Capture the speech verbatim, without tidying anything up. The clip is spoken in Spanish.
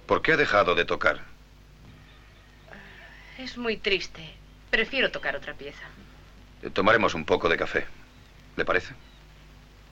¿Por qué ha dejado de tocar? Es muy triste. Prefiero tocar otra pieza. Tomaremos un poco de café. ¿Le parece?